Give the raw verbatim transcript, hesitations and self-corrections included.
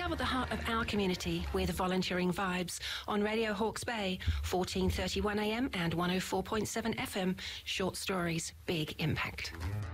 Discover the heart of our community with Volunteering Vibes on Radio Hawke's Bay, fourteen thirty-one a m and one oh four point seven F M. Short stories, big impact.